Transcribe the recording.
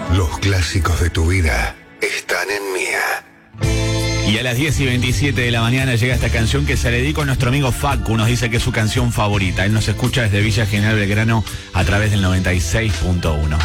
Los clásicos de tu vida están en Mía. Y a las 10:27 de la mañana llega esta canción que se le dedica a nuestro amigo Facu. Nos dice que es su canción favorita. Él nos escucha desde Villa General Belgrano a través del 96.1.